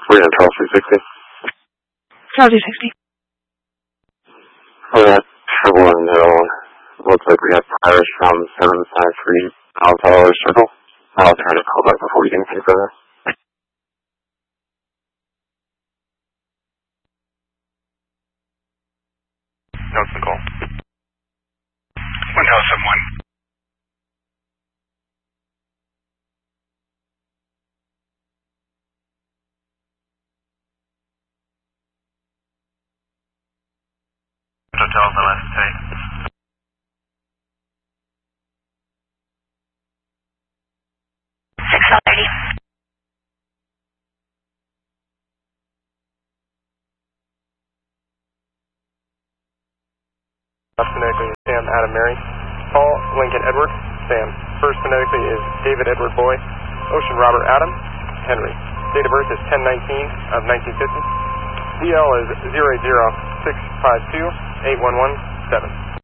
We're in Charles 360. Charles 360. For that Triple Hill, looks like we have fires from 753 Alpha Circle. I'll try to call back before we get anything further. Notes the call. 1071. Hotel the last take. 6:30. Phonetically Sam Adam Mary. Paul Lincoln Edward Sam. First phonetically is David Edward Boy. Ocean Robert Adam Henry. Date of birth is 10/19 of 1950. DL is 080 652 8117.